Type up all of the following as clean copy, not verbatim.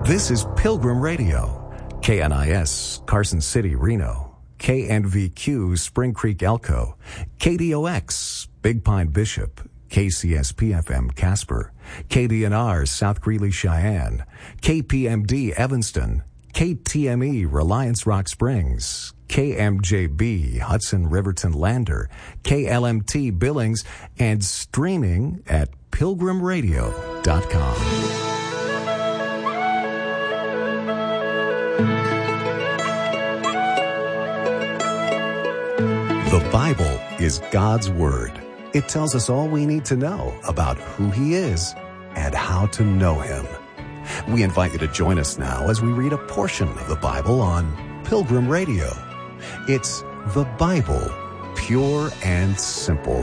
This is Pilgrim Radio, KNIS, Carson City, Reno, KNVQ, Spring Creek, Elko, KDOX, Big Pine, Bishop, KCSP-FM, Casper, KDNR, South Greeley, Cheyenne, KPMD, Evanston, KTME, Reliance Rock Springs, KMJB, Hudson Riverton Lander, KLMT Billings, and streaming at pilgrimradio.com. The Bible is God's Word. It tells us all we need to know about who He is and how to know Him. We invite you to join us now as we read a portion of the Bible on Pilgrim Radio. It's the Bible, pure and simple.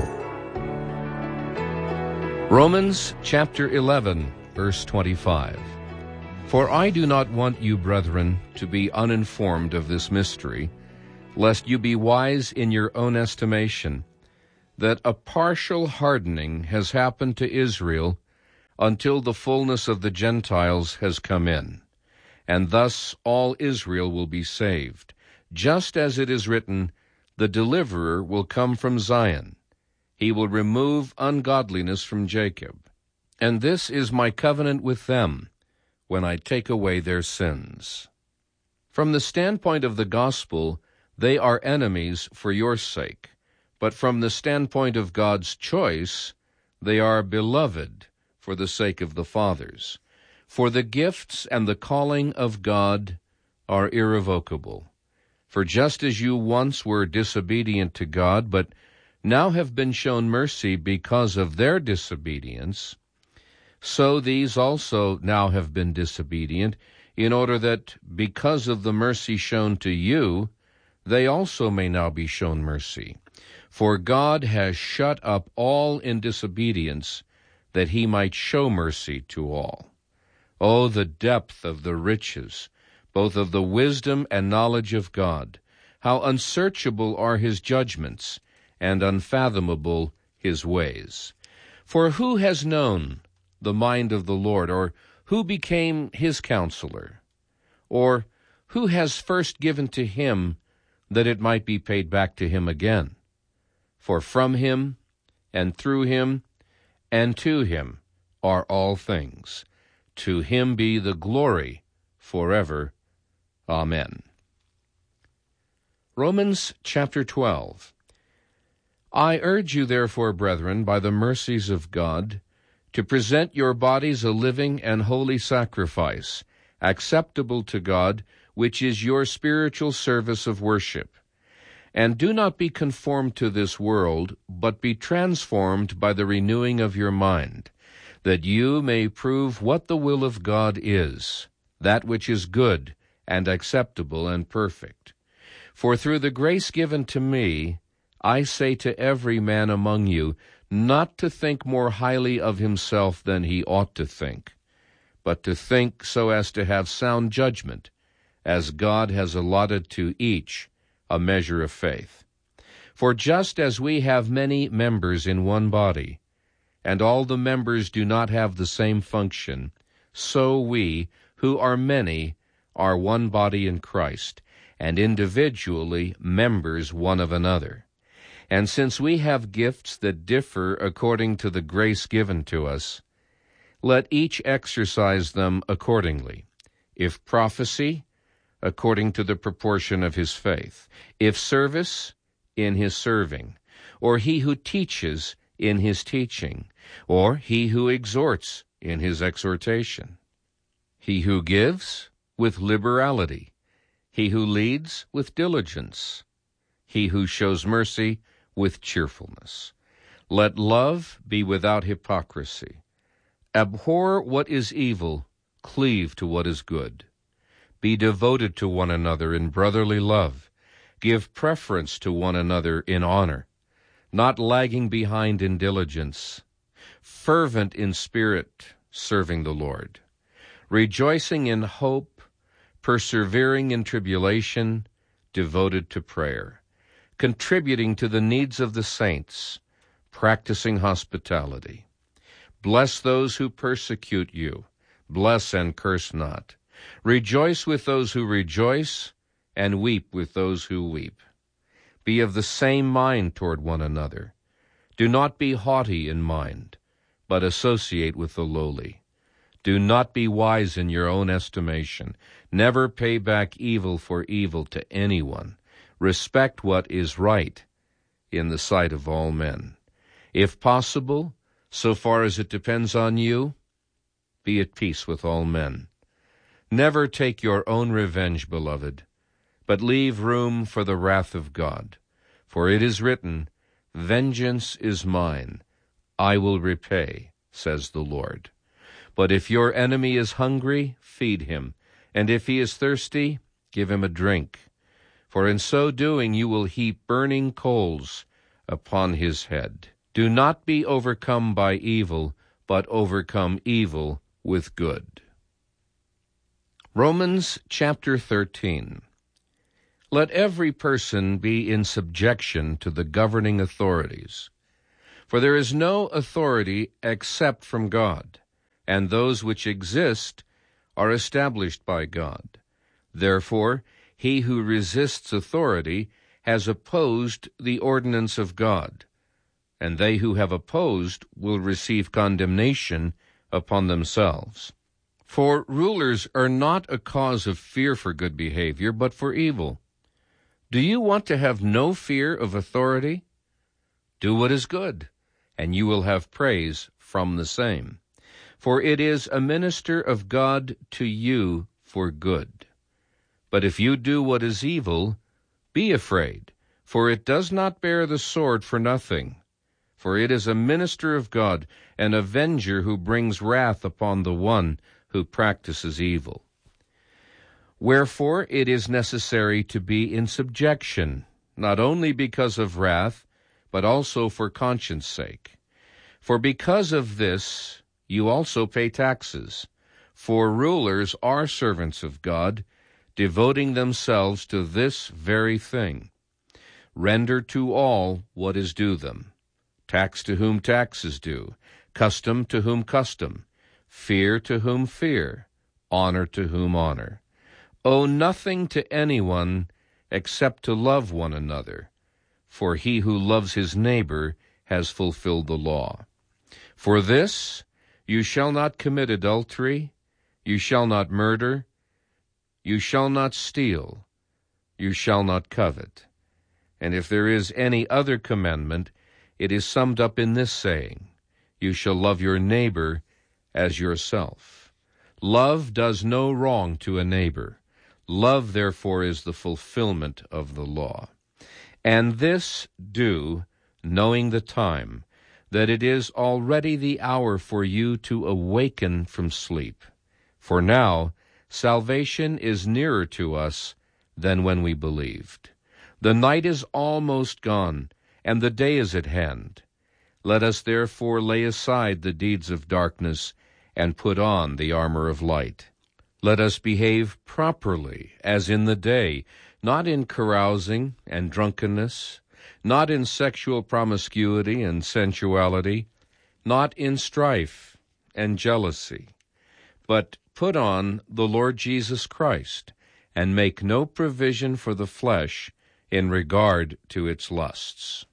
Romans chapter 11, verse 25. For I do not want you, brethren, to be uninformed of this mystery, lest you be wise in your own estimation, that a partial hardening has happened to Israel until the fullness of the Gentiles has come in, and thus all Israel will be saved. Just as it is written, the deliverer will come from Zion. He will remove ungodliness from Jacob. And this is my covenant with them, when I take away their sins. From the standpoint of the gospel, they are enemies for your sake, but from the standpoint of God's choice, they are beloved for the sake of the fathers. For the gifts and the calling of God are irrevocable. For just as you once were disobedient to God, but now have been shown mercy because of their disobedience, so these also now have been disobedient, in order that, because of the mercy shown to you, they also may now be shown mercy. For God has shut up all in disobedience, that He might show mercy to all. Oh, the depth of the riches, both of the wisdom and knowledge of God! How unsearchable are His judgments, and unfathomable His ways! For who has known the mind of the Lord, or who became His counselor? Or who has first given to Him, that it might be paid back to Him again? For from Him, and through Him, and to Him are all things. To Him be the glory forever. Amen. Romans chapter 12. I urge you, therefore, brethren, by the mercies of God, to present your bodies a living and holy sacrifice, acceptable to God, which is your spiritual service of worship. And do not be conformed to this world, but be transformed by the renewing of your mind, that you may prove what the will of God is, that which is good and acceptable and perfect. For through the grace given to me, I say to every man among you, not to think more highly of himself than he ought to think, but to think so as to have sound judgment, as God has allotted to each a measure of faith. For just as we have many members in one body, and all the members do not have the same function, so we, who are many, are one body in Christ, and individually members one of another. And since we have gifts that differ according to the grace given to us, let each exercise them accordingly. If prophecy, according to the proportion of his faith. If service, in his serving. Or he who teaches, in his teaching. Or he who exhorts, in his exhortation. He who gives, with liberality. He who leads, with diligence. He who shows mercy, with cheerfulness. Let love be without hypocrisy. Abhor what is evil, cleave to what is good. Be devoted to one another in brotherly love. Give preference to one another in honor, not lagging behind in diligence, fervent in spirit, serving the Lord, rejoicing in hope, persevering in tribulation, devoted to prayer, contributing to the needs of the saints, practicing hospitality. Bless those who persecute you. Bless and curse not. Rejoice with those who rejoice, and weep with those who weep. Be of the same mind toward one another. Do not be haughty in mind, but associate with the lowly. Do not be wise in your own estimation. Never pay back evil for evil to anyone. Respect what is right in the sight of all men. If possible, so far as it depends on you, be at peace with all men. Never take your own revenge, beloved, but leave room for the wrath of God. For it is written, "Vengeance is mine, I will repay," says the Lord. But if your enemy is hungry, feed him, and if he is thirsty, give him a drink. For in so doing you will heap burning coals upon his head. Do not be overcome by evil, but overcome evil with good. Romans chapter 13. Let every person be in subjection to the governing authorities. For there is no authority except from God, and those which exist are established by God. Therefore, he who resists authority has opposed the ordinance of God, and they who have opposed will receive condemnation upon themselves. For rulers are not a cause of fear for good behavior, but for evil. Do you want to have no fear of authority? Do what is good, and you will have praise from the same. For it is a minister of God to you for good. But if you do what is evil, be afraid, for it does not bear the sword for nothing. For it is a minister of God, an avenger who brings wrath upon the one who practices evil. Wherefore it is necessary to be in subjection, not only because of wrath, but also for conscience' sake. For because of this you also pay taxes. For rulers are servants of God, devoting themselves to this very thing. Render to all what is due them. Tax to whom tax is due, custom to whom custom, fear to whom fear, honor to whom honor. Owe nothing to anyone except to love one another, for he who loves his neighbor has fulfilled the law. For this, you shall not commit adultery, you shall not murder, you shall not steal, you shall not covet. And if there is any other commandment, it is summed up in this saying, you shall love your neighbor as yourself. Love does no wrong to a neighbor. Love, therefore, is the fulfillment of the law. And this do, knowing the time, that it is already the hour for you to awaken from sleep. For now, salvation is nearer to us than when we believed. The night is almost gone, and the day is at hand. Let us therefore lay aside the deeds of darkness and put on the armor of light. Let us behave properly as in the day, not in carousing and drunkenness, not in sexual promiscuity and sensuality, not in strife and jealousy, but put on the Lord Jesus Christ, and make no provision for the flesh in regard to its lusts.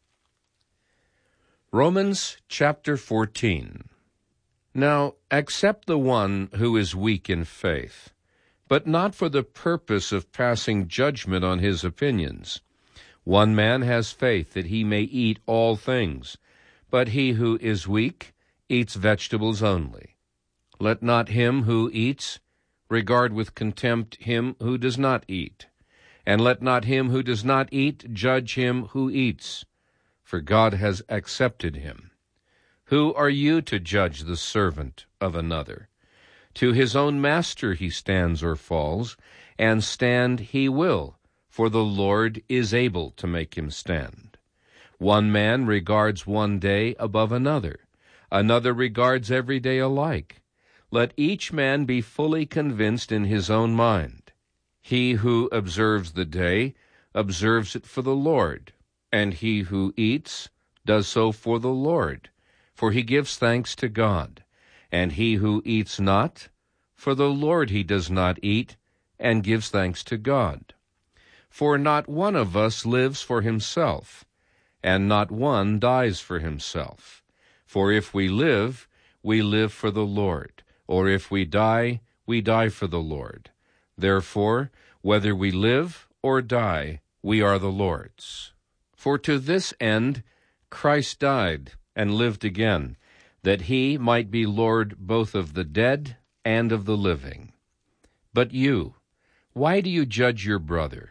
Romans chapter 14. Now accept the one who is weak in faith, but not for the purpose of passing judgment on his opinions. One man has faith that he may eat all things, but he who is weak eats vegetables only. Let not him who eats regard with contempt him who does not eat, and let not him who does not eat judge him who eats, for God has accepted him. Who are you to judge the servant of another? To his own master he stands or falls, and stand he will, for the Lord is able to make him stand. One man regards one day above another, another regards every day alike. Let each man be fully convinced in his own mind. He who observes the day observes it for the Lord, and he who eats does so for the Lord, for he gives thanks to God. And he who eats not, for the Lord he does not eat, and gives thanks to God. For not one of us lives for himself, and not one dies for himself. For if we live for the Lord, or if we die for the Lord. Therefore, whether we live or die, we are the Lord's. For to this end Christ died and lived again, that he might be Lord both of the dead and of the living. But you, why do you judge your brother?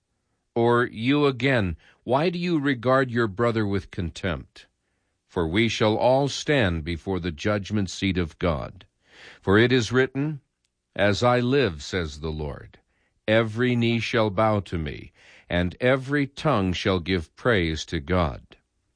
Or you again, why do you regard your brother with contempt? For we shall all stand before the judgment seat of God. For it is written, As I live, says the Lord, every knee shall bow to me, and every tongue shall give praise to God.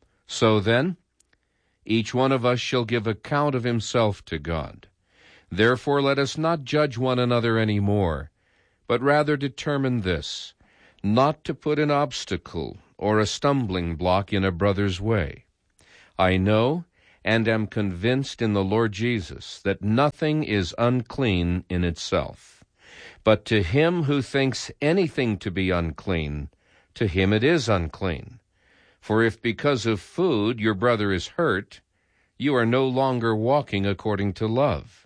So then, each one of us shall give account of himself to God. Therefore let us not judge one another any more, but rather determine this, not to put an obstacle or a stumbling block in a brother's way. I know and am convinced in the Lord Jesus that nothing is unclean in itself. But to him who thinks anything to be unclean, to him it is unclean. For if because of food your brother is hurt, you are no longer walking according to love.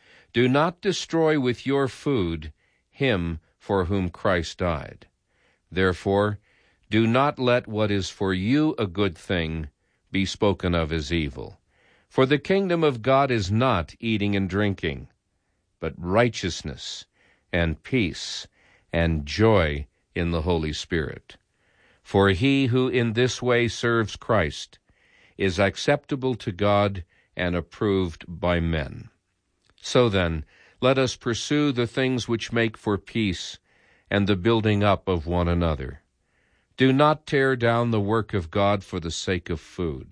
Do not destroy with your food him for whom Christ died. Therefore, do not let what is for you a good thing be spoken of as evil. For the kingdom of God is not eating and drinking, but righteousness and peace and joy in the Holy Spirit. For he who in this way serves Christ is acceptable to God and approved by men. So then, let us pursue the things which make for peace and the building up of one another. Do not tear down the work of God for the sake of food.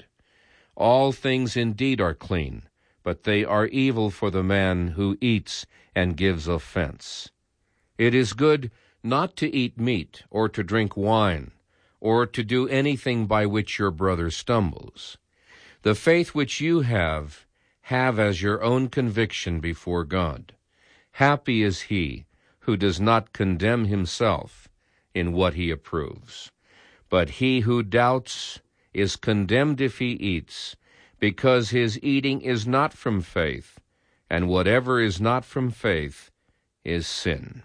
All things indeed are clean, but they are evil for the man who eats and gives offense. It is good not to eat meat, or to drink wine, or to do anything by which your brother stumbles. The faith which you have as your own conviction before God. Happy is he who does not condemn himself in what he approves. But he who doubts is condemned if he eats, because his eating is not from faith, and whatever is not from faith is sin.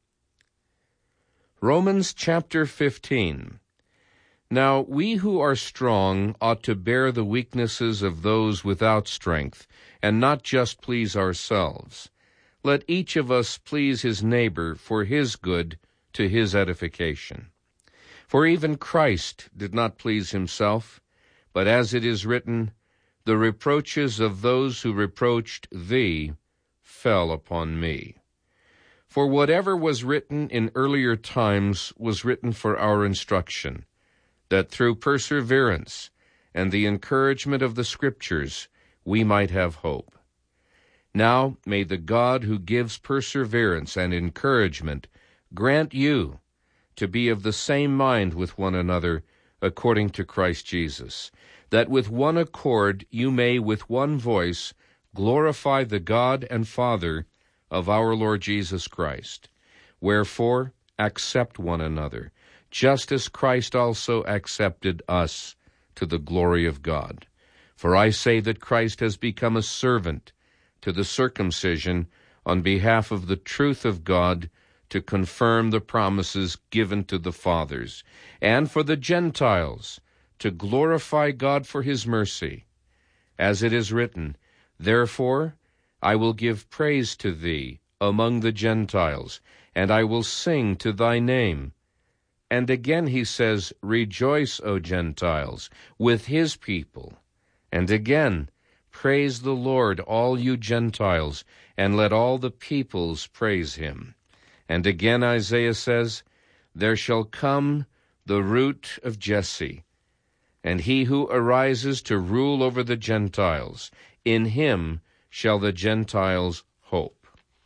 Romans chapter 15. Now we who are strong ought to bear the weaknesses of those without strength, and not just please ourselves. Let each of us please his neighbor for his good, to his edification. For even Christ did not please himself, but as it is written, the reproaches of those who reproached thee fell upon me. For whatever was written in earlier times was written for our instruction, that through perseverance and the encouragement of the Scriptures we might have hope. Now may the God who gives perseverance and encouragement grant you to be of the same mind with one another according to Christ Jesus, that with one accord you may with one voice glorify the God and Father of our Lord Jesus Christ. Wherefore, accept one another, just as Christ also accepted us to the glory of God. For I say that Christ has become a servant to the circumcision on behalf of the truth of God, to confirm the promises given to the fathers, and for the Gentiles to glorify God for his mercy. As it is written, Therefore I will give praise to thee among the Gentiles, and I will sing to thy name. And again he says, Rejoice, O Gentiles, with his people. And again, Praise the Lord, all you Gentiles, and let all the peoples praise him. And again Isaiah says, There shall come the root of Jesse, and he who arises to rule over the Gentiles. In him shall the Gentiles hope.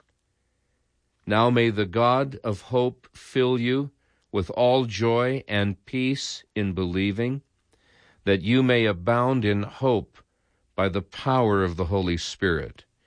Now may the God of hope fill you with all joy and peace in believing, that you may abound in hope by the power of the Holy Spirit.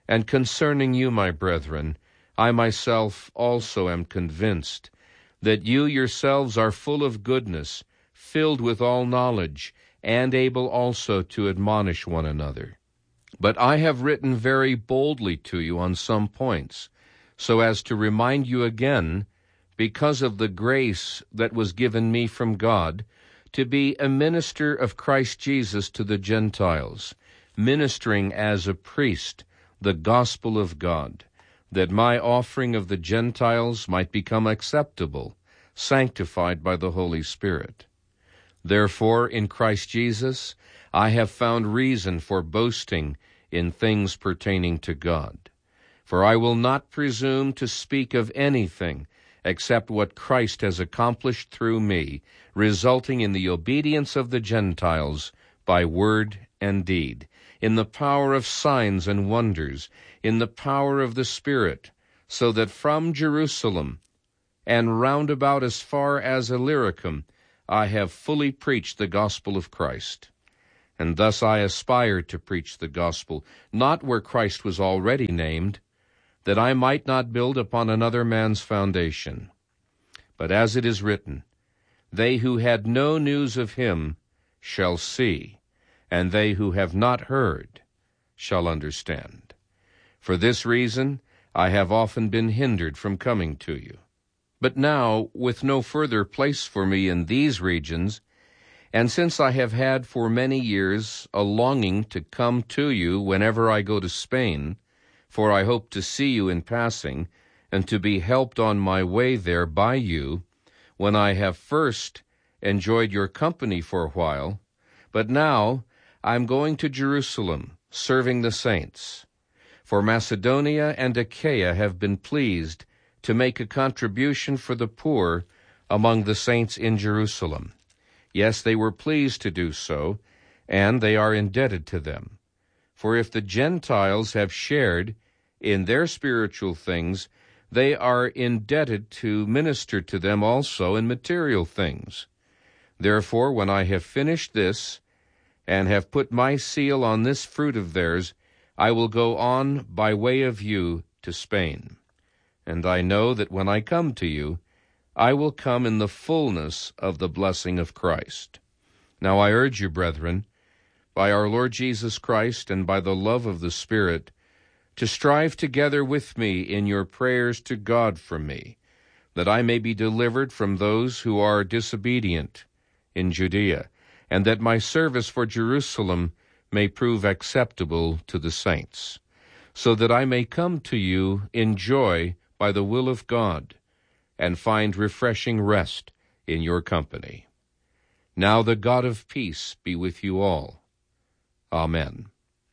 And concerning you, my brethren, I myself also am convinced that you yourselves are full of goodness, filled with all knowledge, and able also to admonish one another. But I have written very boldly to you on some points, so as to remind you again, because of the grace that was given me from God, to be a minister of Christ Jesus to the Gentiles, ministering as a priest the gospel of God, that my offering of the Gentiles might become acceptable, sanctified by the Holy Spirit. Therefore, in Christ Jesus, I have found reason for boasting in things pertaining to God. For I will not presume to speak of anything except what Christ has accomplished through me, resulting in the obedience of the Gentiles by word and deed, in the power of signs and wonders, in the power of the Spirit, so that from Jerusalem and round about as far as Illyricum I have fully preached the gospel of Christ. And thus I aspire to preach the gospel, not where Christ was already named, that I might not build upon another man's foundation. But as it is written, they who had no news of him shall see, and they who have not heard shall understand. For this reason I have often been hindered from coming to you. But now, with no further place for me in these regions, and since I have had for many years a longing to come to you whenever I go to Spain, for I hope to see you in passing, and to be helped on my way there by you, when I have first enjoyed your company for a while, but now I am going to Jerusalem, serving the saints. For Macedonia and Achaia have been pleased to make a contribution for the poor among the saints in Jerusalem. Yes, they were pleased to do so, and they are indebted to them. For if the Gentiles have shared in their spiritual things, they are indebted to minister to them also in material things. Therefore, when I have finished this, and have put my seal on this fruit of theirs, I will go on by way of you to Spain. And I know that when I come to you, I will come in the fullness of the blessing of Christ. Now I urge you, brethren, by our Lord Jesus Christ and by the love of the Spirit, to strive together with me in your prayers to God for me, that I may be delivered from those who are disobedient in Judea, and that my service for Jerusalem may prove acceptable to the saints, so that I may come to you in joy by the will of God, and find refreshing rest in your company. Now the God of peace be with you all. Amen.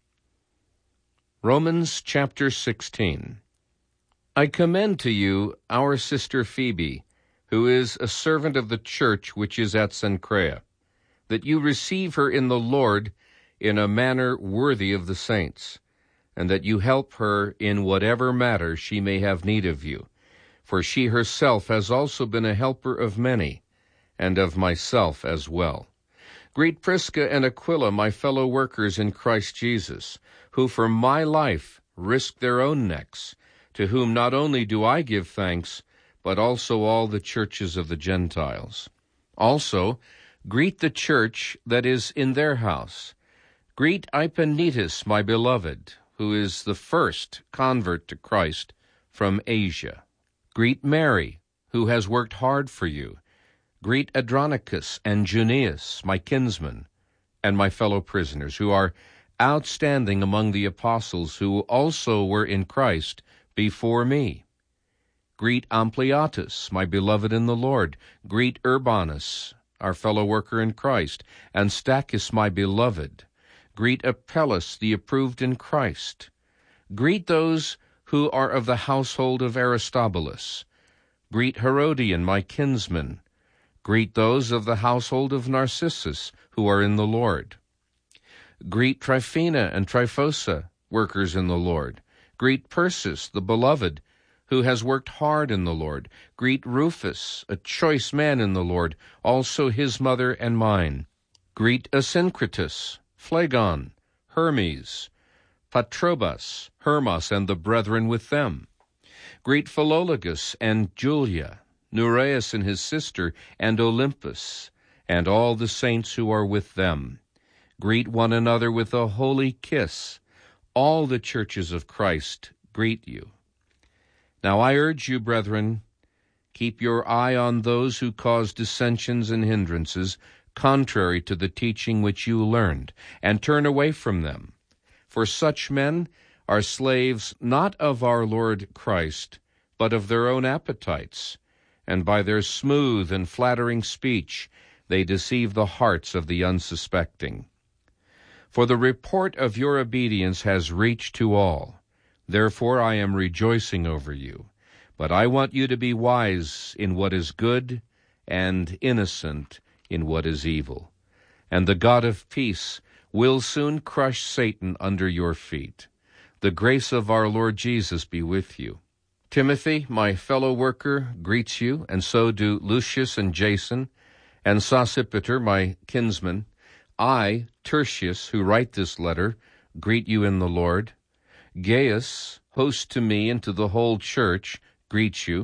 Romans chapter 16. I commend to you our sister Phoebe, who is a servant of the church which is at Cenchrea, that you receive her in the Lord in a manner worthy of the saints, and that you help her in whatever matter she may have need of you. For she herself has also been a helper of many, and of myself as well. Greet Prisca and Aquila, my fellow workers in Christ Jesus, who for my life risked their own necks, to whom not only do I give thanks, but also all the churches of the Gentiles. Also, greet the church that is in their house. Greet Epanetus, my beloved, who is the first convert to Christ from Asia. Greet Mary, who has worked hard for you. Greet Andronicus and Junias, my kinsmen, and my fellow prisoners, who are outstanding among the apostles, who also were in Christ before me. Greet Ampliatus, my beloved in the Lord. Greet Urbanus, our fellow worker in Christ, and Stachys, my beloved. Greet Apelles, the approved in Christ. Greet those who are of the household of Aristobulus. Greet Herodion, my kinsman. Greet those of the household of Narcissus, who are in the Lord. Greet Tryphena and Tryphosa, workers in the Lord. Greet Persis, the beloved, who has worked hard in the Lord. Greet Rufus, a choice man in the Lord, also his mother and mine. Greet Asyncritus, Phlegon, Hermes, Patrobas, Hermas, and the brethren with them. Greet Philologus and Julia, Nereus and his sister, and Olympus, and all the saints who are with them. Greet one another with a holy kiss. All the churches of Christ greet you. Now I urge you, brethren, keep your eye on those who cause dissensions and hindrances, contrary to the teaching which you learned, and turn away from them. For such men are slaves not of our Lord Christ, but of their own appetites, and by their smooth and flattering speech they deceive the hearts of the unsuspecting. For the report of your obedience has reached to all. Therefore I am rejoicing over you. But I want you to be wise in what is good and innocent in what is evil. And the God of peace will soon crush Satan under your feet. The grace of our Lord Jesus be with you. Timothy, my fellow worker, greets you, and so do Lucius and Jason, and Sosipater, my kinsman. I, Tertius, who write this letter, greet you in the Lord. Gaius, host to me and to the whole church, greets you.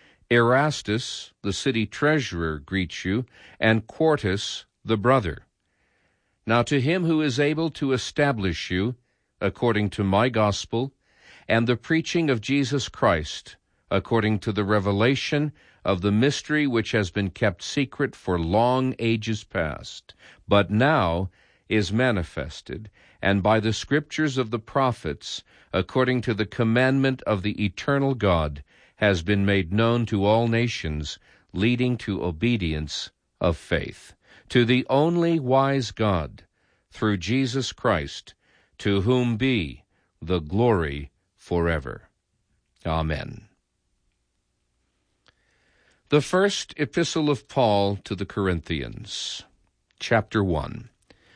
Erastus, the city treasurer, greets you, and Quartus, the brother. Now to him who is able to establish you, according to my gospel, and the preaching of Jesus Christ, according to the revelation of the mystery which has been kept secret for long ages past, but now is manifested, and by the scriptures of the prophets, according to the commandment of the eternal God, has been made known to all nations, leading to obedience of faith. To the only wise God, through Jesus Christ, to whom be the glory forever. Amen. The first epistle of Paul to the Corinthians, chapter 1.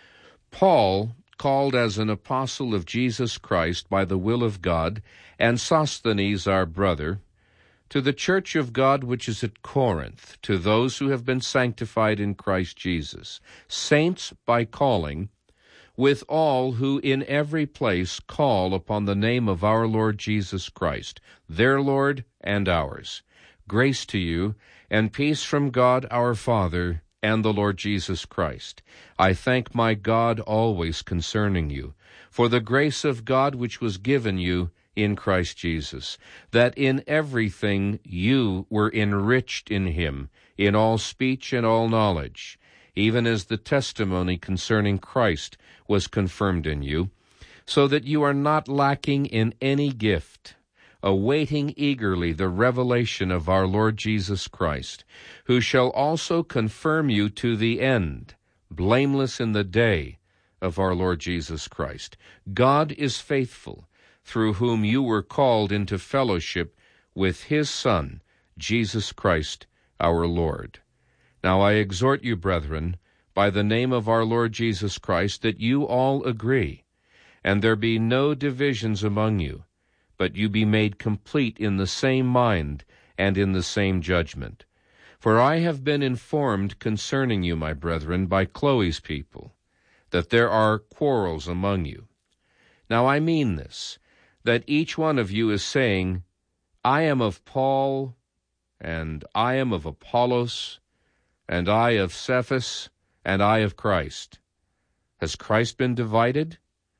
Paul, called as an apostle of Jesus Christ by the will of God, and Sosthenes our brother, to the church of God which is at Corinth, to those who have been sanctified in Christ Jesus, saints by calling, with all who in every place call upon the name of our Lord Jesus Christ, their Lord and ours. Grace to you, and peace from God our Father and the Lord Jesus Christ. I thank my God always concerning you, for the grace of God which was given you in Christ Jesus, that in everything you were enriched in him, in all speech and all knowledge, even as the testimony concerning Christ was confirmed in you, so that you are not lacking in any gift, awaiting eagerly the revelation of our Lord Jesus Christ, who shall also confirm you to the end, blameless in the day of our Lord Jesus Christ. God is faithful, through whom you were called into fellowship with his Son, Jesus Christ our Lord. Now I exhort you, brethren, by the name of our Lord Jesus Christ, that you all agree, and there be no divisions among you, but you be made complete in the same mind and in the same judgment. For I have been informed concerning you, my brethren, by Chloe's people, that there are quarrels among you. Now I mean this, that each one of you is saying, I am of Paul, and I am of Apollos, and I of Cephas, and I of Christ. Has Christ been divided?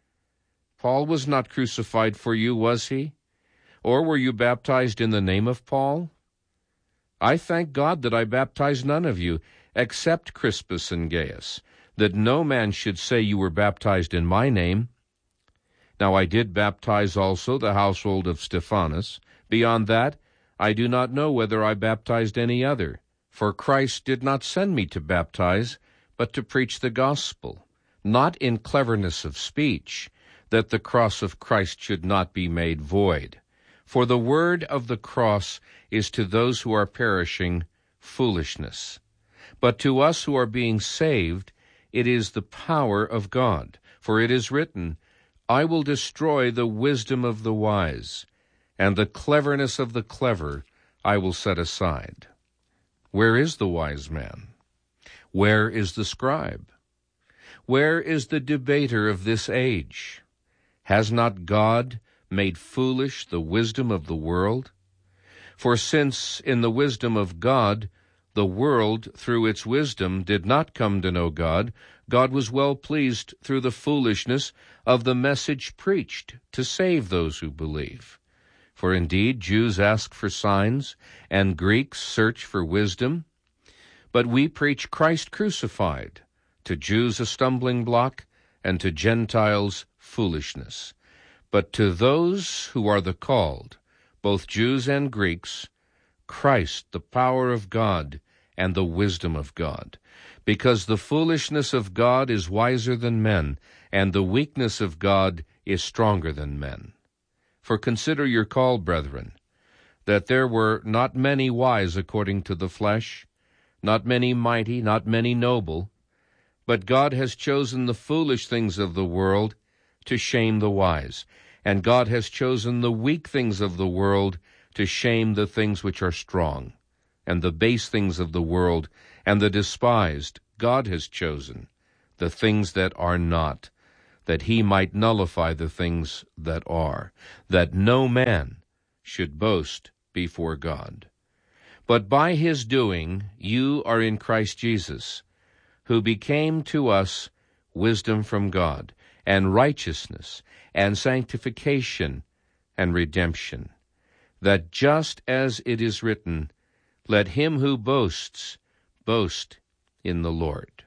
Paul was not crucified for you, was he? Or were you baptized in the name of Paul? I thank God that I baptized none of you, except Crispus and Gaius, that no man should say you were baptized in my name. Now I did baptize also the household of Stephanas. Beyond that, I do not know whether I baptized any other. For Christ did not send me to baptize, but to preach the gospel, not in cleverness of speech, that the cross of Christ should not be made void. For the word of the cross is to those who are perishing foolishness. But to us who are being saved, it is the power of God. For it is written, I will destroy the wisdom of the wise, and the cleverness of the clever I will set aside. Where is the wise man? Where is the scribe? Where is the debater of this age? Has not God made foolish the wisdom of the world? For since in the wisdom of God the world through its wisdom did not come to know God, God was well pleased through the foolishness of the message preached to save those who believe. For indeed Jews ask for signs, and Greeks search for wisdom. But we preach Christ crucified, to Jews a stumbling block, and to Gentiles foolishness. But to those who are the called, both Jews and Greeks, Christ, the power of God and the wisdom of God. Because the foolishness of God is wiser than men, and the weakness of God is stronger than men. For consider your call, brethren, that there were not many wise according to the flesh, not many mighty, not many noble, but God has chosen the foolish things of the world to shame the wise, and God has chosen the weak things of the world to shame the things which are strong, and the base things of the world, and the despised God has chosen, the things that are not, that he might nullify the things that are, that no man should boast before God. But by his doing you are in Christ Jesus, who became to us wisdom from God, and righteousness, and sanctification, and redemption, that just as it is written, let him who boasts boast in the Lord.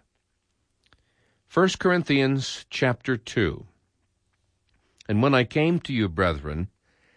1 Corinthians chapter 2. And when I came to you, brethren,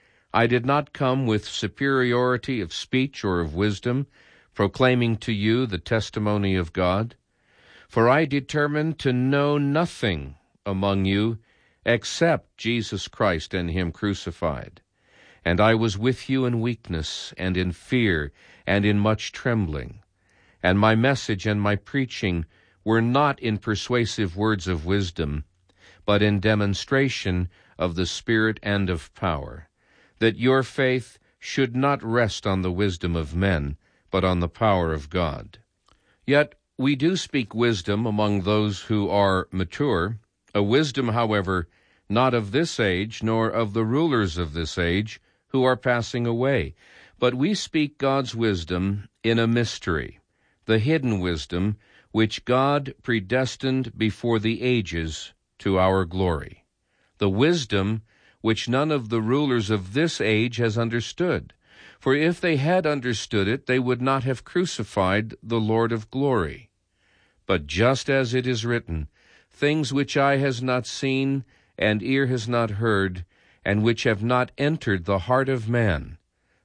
I did not come with superiority of speech or of wisdom, proclaiming to you the testimony of God. For I determined to know nothing among you except Jesus Christ and him crucified. And I was with you in weakness, and in fear, and in much trembling. And my message and my preaching were not in persuasive words of wisdom, but in demonstration of the Spirit and of power, that your faith should not rest on the wisdom of men, but on the power of God. Yet we do speak wisdom among those who are mature, a wisdom, however, not of this age, nor of the rulers of this age, who are passing away. But we speak God's wisdom in a mystery, the hidden wisdom which God predestined before the ages to our glory, the wisdom which none of the rulers of this age has understood. For if they had understood it, they would not have crucified the Lord of glory. But just as it is written, things which eye has not seen, and ear has not heard, and which have not entered the heart of man,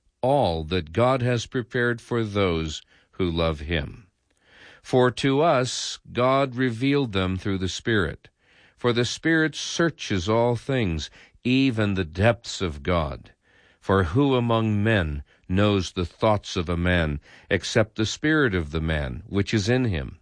all that God has prepared for those who love him. For to us God revealed them through the Spirit. For the Spirit searches all things, even the depths of God. For who among men knows the thoughts of a man, except the spirit of the man which is in him?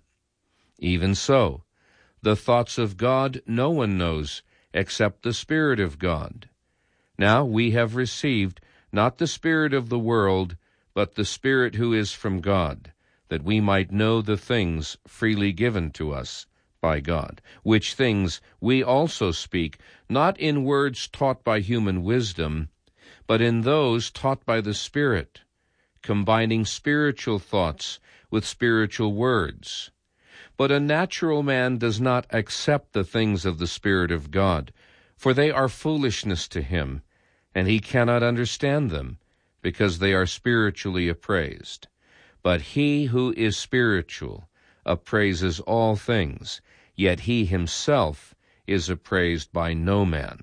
Even so, the thoughts of God no one knows, except the Spirit of God. Now we have received not the spirit of the world, but the Spirit who is from God, that we might know the things freely given to us by God, which things we also speak, not in words taught by human wisdom, but in those taught by the Spirit, combining spiritual thoughts with spiritual words. But a natural man does not accept the things of the Spirit of God, for they are foolishness to him, and he cannot understand them, because they are spiritually appraised. But he who is spiritual appraises all things, yet he himself is appraised by no man.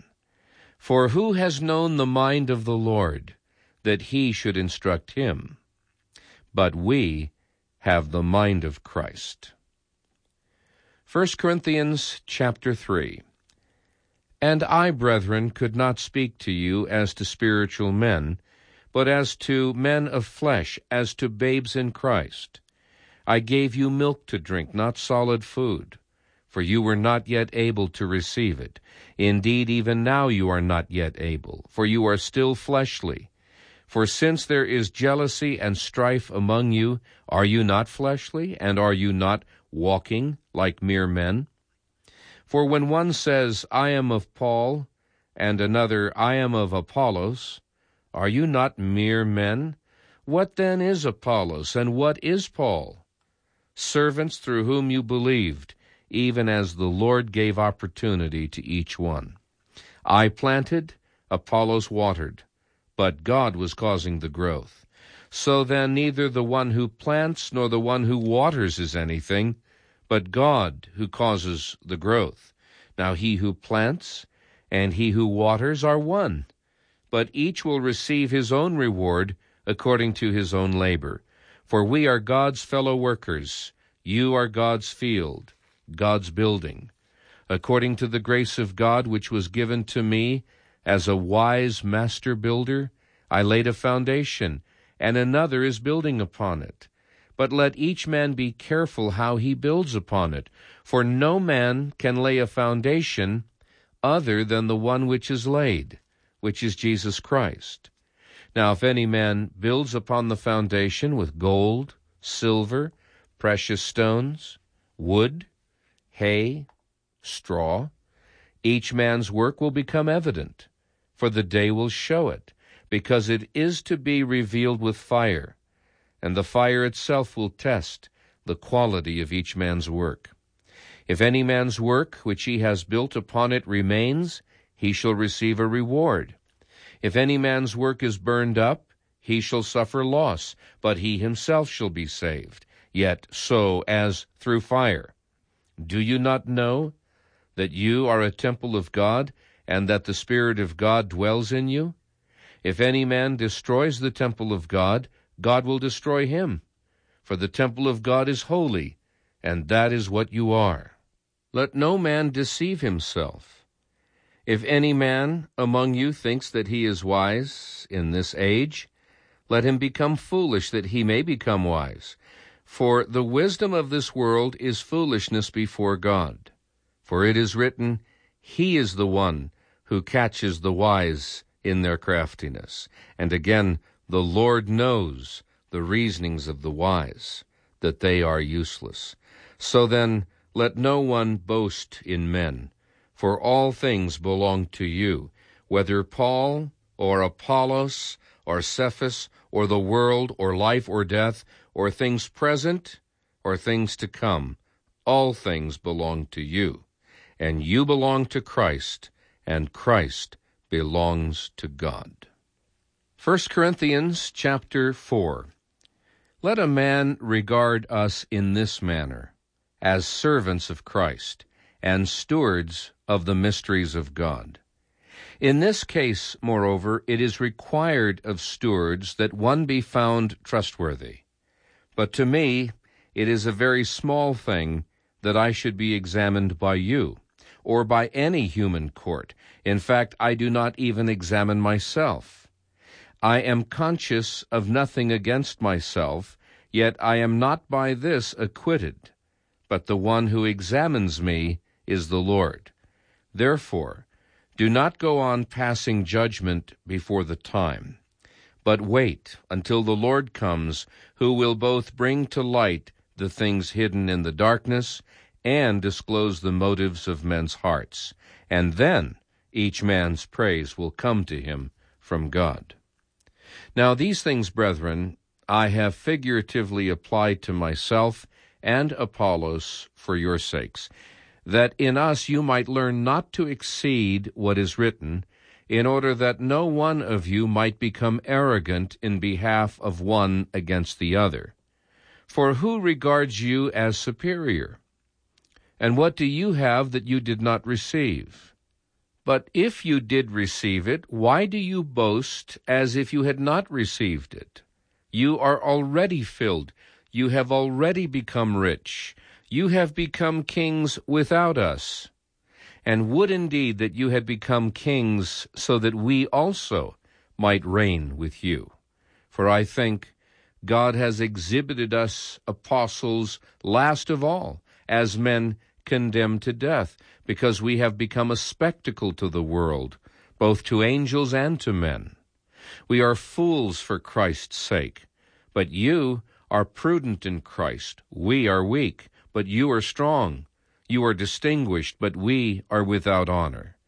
For who has known the mind of the Lord, that he should instruct him? But we have the mind of Christ. 1 Corinthians chapter 3. And I, brethren, could not speak to you as to spiritual men, but as to men of flesh, as to babes in Christ. I gave you milk to drink, not solid food, for you were not yet able to receive it. Indeed, even now you are not yet able, for you are still fleshly. For since there is jealousy and strife among you, are you not fleshly, and are you not walking like mere men? For when one says, I am of Paul, and another, I am of Apollos. Are you not mere men? What then is Apollos, and what is Paul? Servants through whom you believed, even as the Lord gave opportunity to each one. I planted, Apollos watered, but God was causing the growth. So then neither the one who plants nor the one who waters is anything, but God who causes the growth. Now he who plants and he who waters are one, but each will receive his own reward according to his own labor. For we are God's fellow workers. You are God's field, God's building. According to the grace of God which was given to me as a wise master builder, I laid a foundation, and another is building upon it. But let each man be careful how he builds upon it, for no man can lay a foundation other than the one which is laid, which is Jesus Christ. Now if any man builds upon the foundation with gold, silver, precious stones, wood, hay, straw, each man's work will become evident, for the day will show it, because it is to be revealed with fire, and the fire itself will test the quality of each man's work. If any man's work which he has built upon it remains, he shall receive a reward. If any man's work is burned up, he shall suffer loss, but he himself shall be saved, yet so as through fire. Do you not know that you are a temple of God, and that the Spirit of God dwells in you? If any man destroys the temple of God, God will destroy him. For the temple of God is holy, and that is what you are. Let no man deceive himself. If any man among you thinks that he is wise in this age, let him become foolish, that he may become wise. For the wisdom of this world is foolishness before God. For it is written, He is the one who catches the wise in their craftiness. And again, the Lord knows the reasonings of the wise, that they are useless. So then, let no one boast in men, for all things belong to you, whether Paul or Apollos or Cephas or the world or life or death or things present or things to come. All things belong to you, and you belong to Christ, and Christ belongs to God. 1 Corinthians chapter 4. Let a man regard us in this manner, as servants of Christ, and stewards of the mysteries of God. In this case, moreover, it is required of stewards that one be found trustworthy. But to me, it is a very small thing that I should be examined by you, or by any human court. In fact, I do not even examine myself. I am conscious of nothing against myself, yet I am not by this acquitted. But the one who examines me is the Lord. Therefore, do not go on passing judgment before the time, but wait until the Lord comes, who will both bring to light the things hidden in the darkness and disclose the motives of men's hearts. And then each man's praise will come to him from God. Now these things, brethren, I have figuratively applied to myself and Apollos for your sakes, that in us you might learn not to exceed what is written, in order that no one of you might become arrogant in behalf of one against the other. For who regards you as superior? And what do you have that you did not receive? But if you did receive it, why do you boast as if you had not received it? You are already filled. You have already become rich. You have become kings without us. And would indeed that you had become kings, so that we also might reign with you. For I think God has exhibited us apostles last of all, as men condemned to death, because we have become a spectacle to the world, both to angels and to men. We are fools for Christ's sake, but you are prudent in Christ. We are weak, but you are strong. You are distinguished, but we are without honor.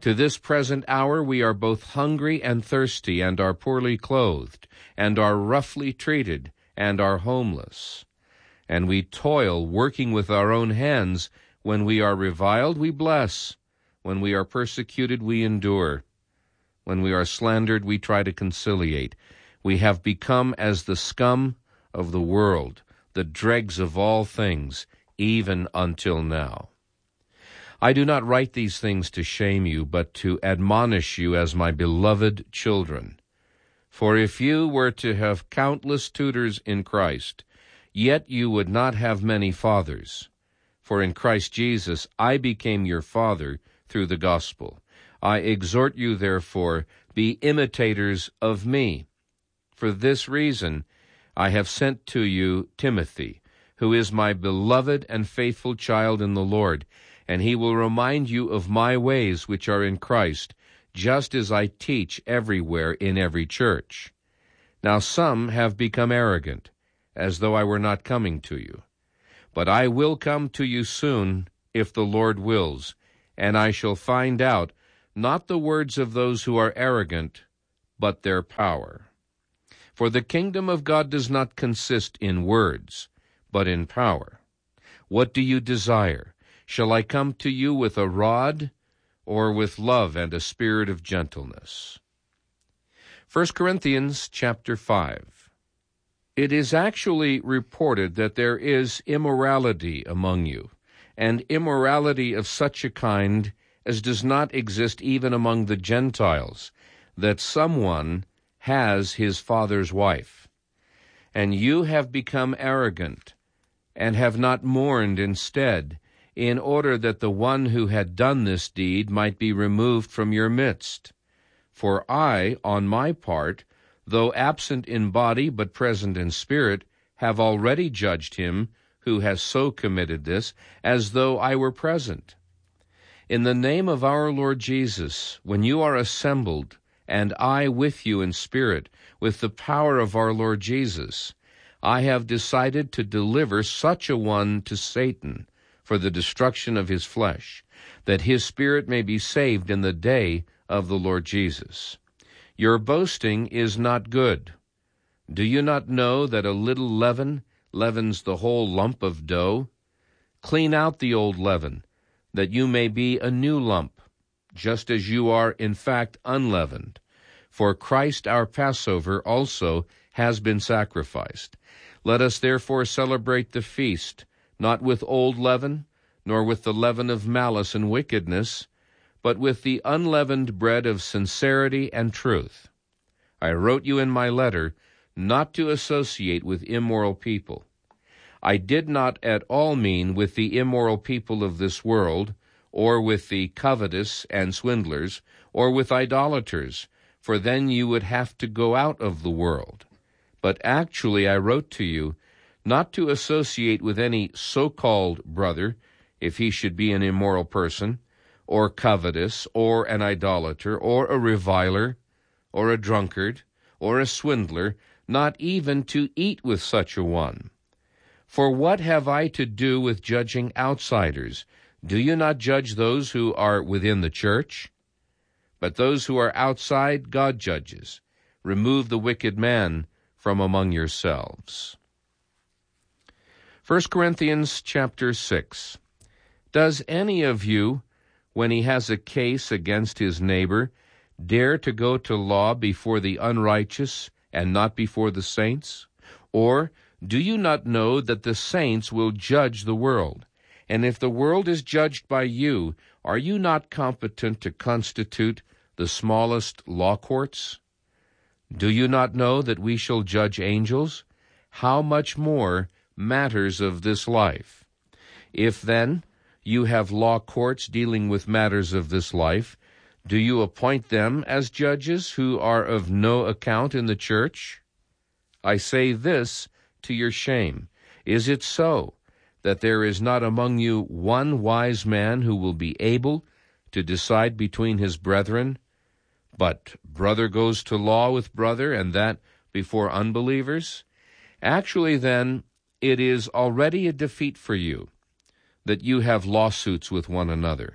To this present hour we are both hungry and thirsty, and are poorly clothed, and are roughly treated, and are homeless. And we toil, working with our own hands. When we are reviled, we bless. When we are persecuted, we endure. When we are slandered, we try to conciliate. We have become as the scum of the world, the dregs of all things, even until now. I do not write these things to shame you, but to admonish you as my beloved children. For if you were to have countless tutors in Christ, yet you would not have many fathers. For in Christ Jesus I became your father through the gospel. I exhort you, therefore, be imitators of me. For this reason I have sent to you Timothy, who is my beloved and faithful child in the Lord, and he will remind you of my ways which are in Christ, just as I teach everywhere in every church. Now some have become arrogant, as though I were not coming to you. But I will come to you soon, if the Lord wills, and I shall find out not the words of those who are arrogant, but their power. For the kingdom of God does not consist in words, but in power. What do you desire? Shall I come to you with a rod, or with love and a spirit of gentleness? 1 Corinthians chapter 5. It is actually reported that there is immorality among you, and immorality of such a kind as does not exist even among the Gentiles, that someone has his father's wife. And you have become arrogant, and have not mourned instead, in order that the one who had done this deed might be removed from your midst. For I, on my part, though absent in body but present in spirit, have already judged him who has so committed this, as though I were present. In the name of our Lord Jesus, when you are assembled, and I with you in spirit, with the power of our Lord Jesus, I have decided to deliver such a one to Satan, for the destruction of his flesh, that his spirit may be saved in the day of the Lord Jesus. Your boasting is not good. Do you not know that a little leaven leavens the whole lump of dough? Clean out the old leaven, that you may be a new lump, just as you are in fact unleavened. For Christ our Passover also has been sacrificed. Let us therefore celebrate the feast, not with old leaven, nor with the leaven of malice and wickedness, but with the unleavened bread of sincerity and truth. I wrote you in my letter not to associate with immoral people. I did not at all mean with the immoral people of this world, or with the covetous and swindlers, or with idolaters, for then you would have to go out of the world. But actually I wrote to you not to associate with any so-called brother, if he should be an immoral person, or covetous, or an idolater, or a reviler, or a drunkard, or a swindler, not even to eat with such a one. For what have I to do with judging outsiders? Do you not judge those who are within the church? But those who are outside, God judges. Remove the wicked man from among yourselves. 1 Corinthians chapter 6. Does any of you, when he has a case against his neighbor, dare to go to law before the unrighteous and not before the saints? Or do you not know that the saints will judge the world? And if the world is judged by you, are you not competent to constitute the smallest law courts? Do you not know that we shall judge angels? How much more matters of this life? If then you have law courts dealing with matters of this life, do you appoint them as judges who are of no account in the church? I say this to your shame. Is it so that there is not among you one wise man who will be able to decide between his brethren? But brother goes to law with brother, and that before unbelievers? Actually, then, it is already a defeat for you that you have lawsuits with one another.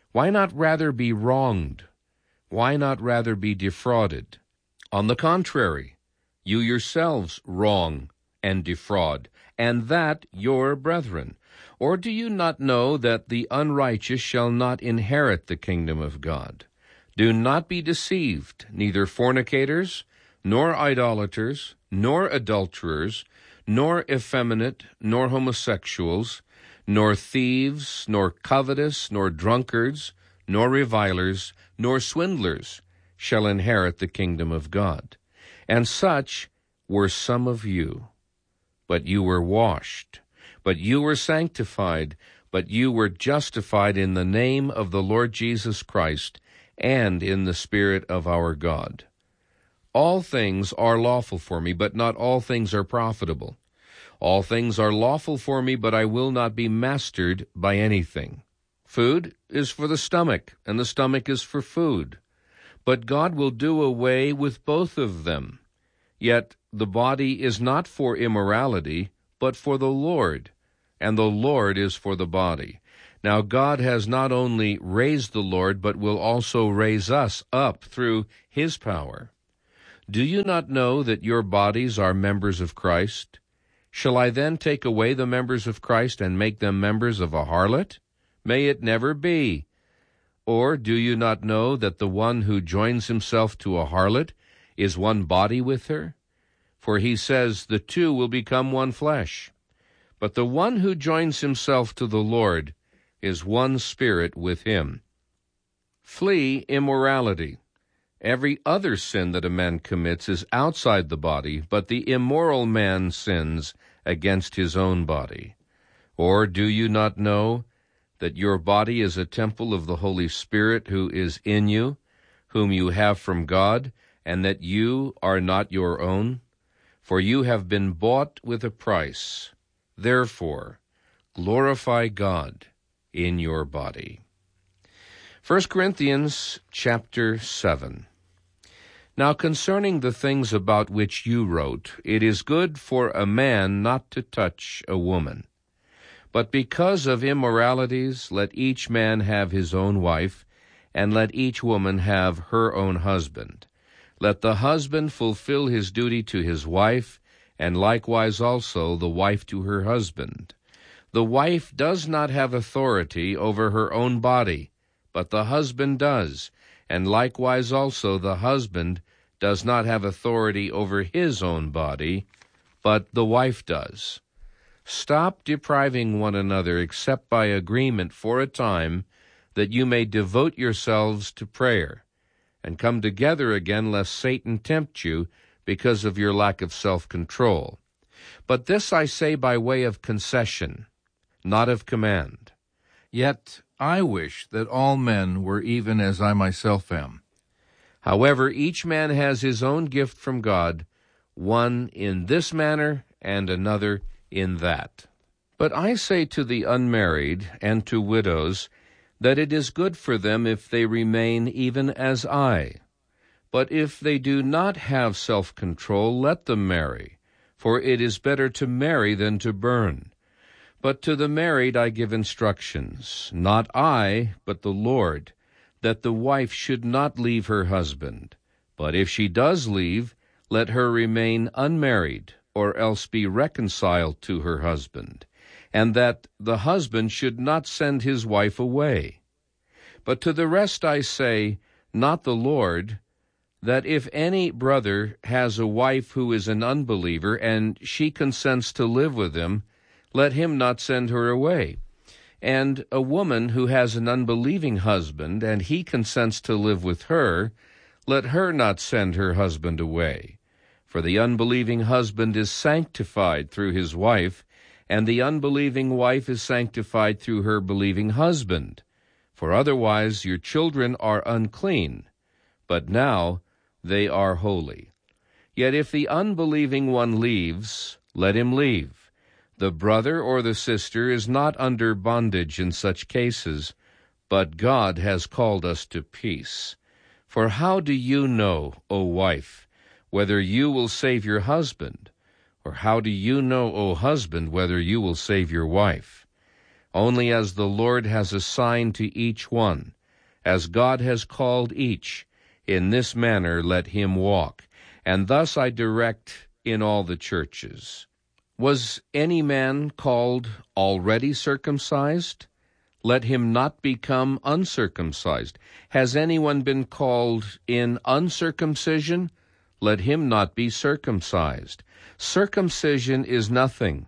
Why not rather be wronged? Why not rather be defrauded? On the contrary, you yourselves wrong and defraud, and that your brethren. Or do you not know that the unrighteous shall not inherit the kingdom of God? Do not be deceived, neither fornicators, nor idolaters, nor adulterers, nor effeminate, nor homosexuals, nor thieves, nor covetous, nor drunkards, nor revilers, nor swindlers shall inherit the kingdom of God. And such were some of you. But you were washed, but you were sanctified, but you were justified in the name of the Lord Jesus Christ and in the Spirit of our God. All things are lawful for me, but not all things are profitable. All things are lawful for me, but I will not be mastered by anything. Food is for the stomach, and the stomach is for food. But God will do away with both of them. Yet the body is not for immorality, but for the Lord, and the Lord is for the body. Now God has not only raised the Lord, but will also raise us up through his power. Do you not know that your bodies are members of Christ? Shall I then take away the members of Christ and make them members of a harlot? May it never be. Or do you not know that the one who joins himself to a harlot is one body with her? For he says, the two will become one flesh. But the one who joins himself to the Lord is one spirit with him. Flee immorality. Every other sin that a man commits is outside the body, but the immoral man sins against his own body. Or do you not know that your body is a temple of the Holy Spirit who is in you, whom you have from God, and that you are not your own? For you have been bought with a price. Therefore, glorify God in your body. 1 Corinthians chapter 7. Now concerning the things about which you wrote, it is good for a man not to touch a woman. But because of immoralities, let each man have his own wife, and let each woman have her own husband. Let the husband fulfill his duty to his wife, and likewise also the wife to her husband. The wife does not have authority over her own body, but the husband does, and likewise also the husband does not have authority over his own body, but the wife does. Stop depriving one another except by agreement for a time, that you may devote yourselves to prayer, and come together again lest Satan tempt you because of your lack of self-control. But this I say by way of concession, not of command. Yet I wish that all men were even as I myself am. However, each man has his own gift from God, one in this manner and another in that. But I say to the unmarried and to widows that it is good for them if they remain even as I. But if they do not have self-control, let them marry, for it is better to marry than to burn. But to the married I give instructions, not I, but the Lord, that the wife should not leave her husband. But if she does leave, let her remain unmarried, or else be reconciled to her husband, and that the husband should not send his wife away. But to the rest I say, not the Lord, that if any brother has a wife who is an unbeliever, and she consents to live with him, let him not send her away. And a woman who has an unbelieving husband, and he consents to live with her, let her not send her husband away. For the unbelieving husband is sanctified through his wife, and the unbelieving wife is sanctified through her believing husband. For otherwise your children are unclean, but now they are holy. Yet if the unbelieving one leaves, let him leave. The brother or the sister is not under bondage in such cases, but God has called us to peace. For how do you know, O wife, whether you will save your husband? Or how do you know, O husband, whether you will save your wife? Only as the Lord has assigned to each one, as God has called each, in this manner let him walk. And thus I direct in all the churches. Was any man called already circumcised? Let him not become uncircumcised. Has anyone been called in uncircumcision? Let him not be circumcised. Circumcision is nothing,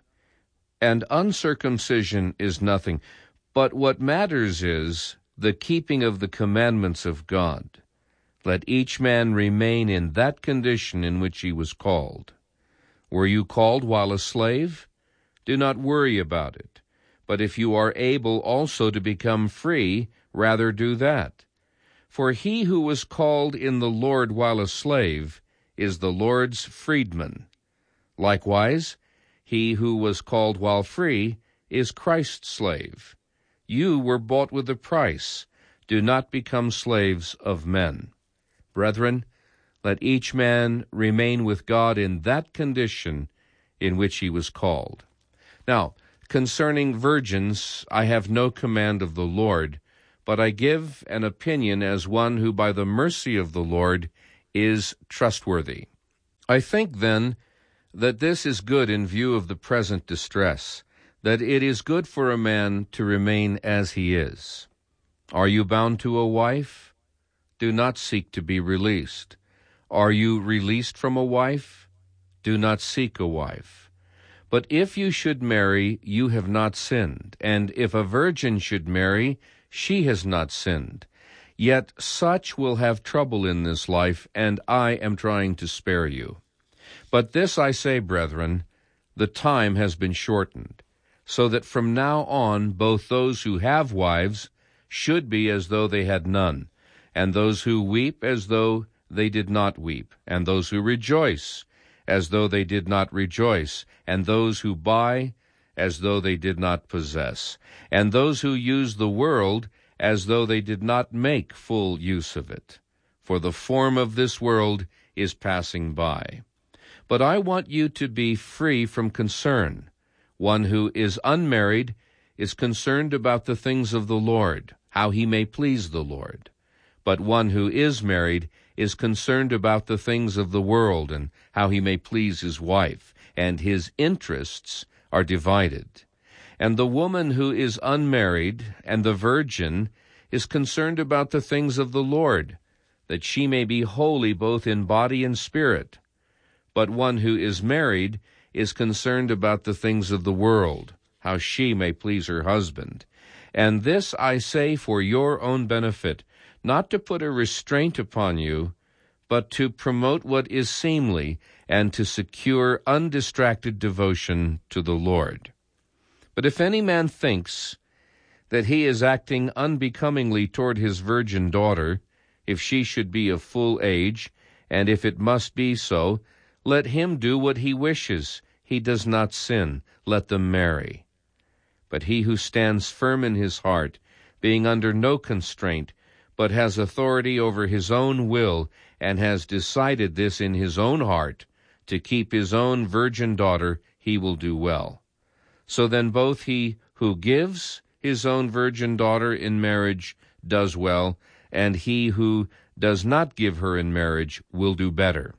and uncircumcision is nothing. But what matters is the keeping of the commandments of God. Let each man remain in that condition in which he was called. Were you called while a slave? Do not worry about it. But if you are able also to become free, rather do that. For he who was called in the Lord while a slave is the Lord's freedman. Likewise, he who was called while free is Christ's slave. You were bought with a price. Do not become slaves of men. Brethren, let each man remain with God in that condition in which he was called. Now, concerning virgins, I have no command of the Lord, but I give an opinion as one who by the mercy of the Lord is trustworthy. I think, then, that this is good in view of the present distress, that it is good for a man to remain as he is. Are you bound to a wife? Do not seek to be released. Are you released from a wife? Do not seek a wife. But if you should marry, you have not sinned, and if a virgin should marry, she has not sinned. Yet such will have trouble in this life, and I am trying to spare you. But this I say, brethren, the time has been shortened, so that from now on both those who have wives should be as though they had none, and those who weep as though they did not weep, and those who rejoice as though they did not rejoice, and those who buy as though they did not possess, and those who use the world as though they did not make full use of it. For the form of this world is passing by. But I want you to be free from concern. One who is unmarried is concerned about the things of the Lord, how he may please the Lord. But one who is married is concerned about the things of the world and how he may please his wife, and his interests are divided. And the woman who is unmarried and the virgin is concerned about the things of the Lord, that she may be holy both in body and spirit. But one who is married is concerned about the things of the world, how she may please her husband. And this I say for your own benefit, not to put a restraint upon you, but to promote what is seemly, and to secure undistracted devotion to the Lord. But if any man thinks that he is acting unbecomingly toward his virgin daughter, if she should be of full age, and if it must be so, let him do what he wishes. He does not sin. Let them marry. But he who stands firm in his heart, being under no constraint, but has authority over his own will, and has decided this in his own heart, to keep his own virgin daughter, he will do well. So then both he who gives his own virgin daughter in marriage does well, and he who does not give her in marriage will do better.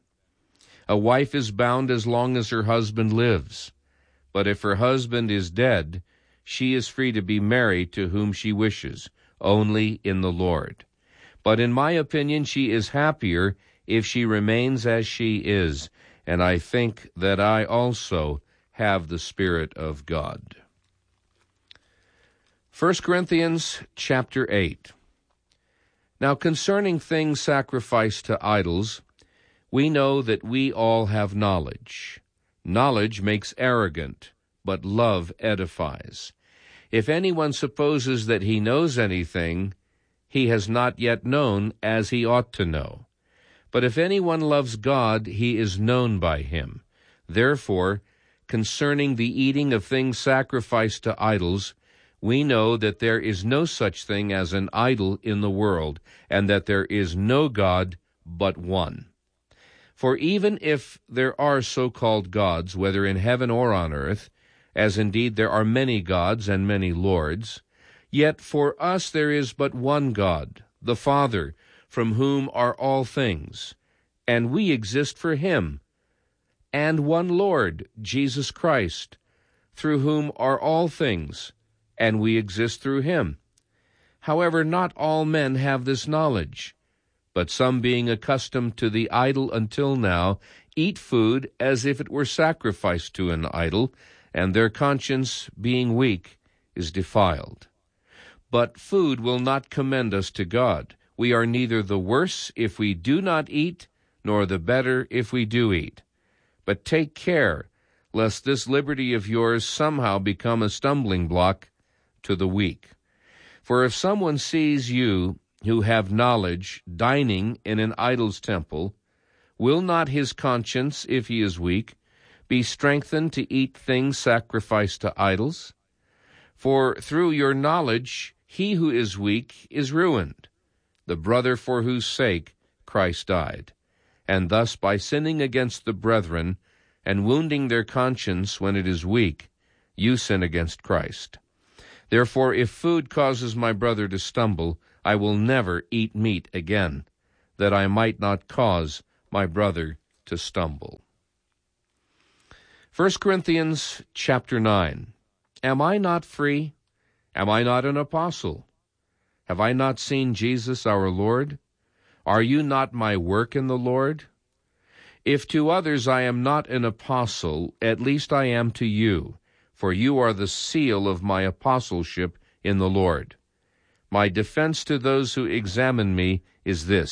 A wife is bound as long as her husband lives, but if her husband is dead, she is free to be married to whom she wishes, only in the Lord. But in my opinion, she is happier if she remains as she is, and I think that I also have the Spirit of God. 1 Corinthians chapter 8. Now concerning things sacrificed to idols, we know that we all have knowledge. Knowledge makes arrogant, but love edifies. If anyone supposes that he knows anything, he has not yet known as he ought to know. But if anyone loves God, he is known by him. Therefore, concerning the eating of things sacrificed to idols, we know that there is no such thing as an idol in the world, and that there is no God but one. For even if there are so-called gods, whether in heaven or on earth, as indeed there are many gods and many lords, yet for us there is but one God, the Father, from whom are all things, and we exist for him, and one Lord, Jesus Christ, through whom are all things, and we exist through him. However, not all men have this knowledge, but some, being accustomed to the idol until now, eat food as if it were sacrificed to an idol, and their conscience, being weak, is defiled. But food will not commend us to God. We are neither the worse if we do not eat, nor the better if we do eat. But take care, lest this liberty of yours somehow become a stumbling block to the weak. For if someone sees you, who have knowledge, dining in an idol's temple, will not his conscience, if he is weak, be strengthened to eat things sacrificed to idols? For through your knowledge he who is weak is ruined, the brother for whose sake Christ died. And thus by sinning against the brethren, and wounding their conscience when it is weak, you sin against Christ. Therefore, if food causes my brother to stumble, I will never eat meat again, that I might not cause my brother to stumble. 1 Corinthians chapter 9. Am I not free? Am I not an apostle? Have I not seen Jesus our Lord? Are you not my work in the Lord? If to others I am not an apostle, at least I am to you, for you are the seal of my apostleship in the Lord. My defense to those who examine me is this: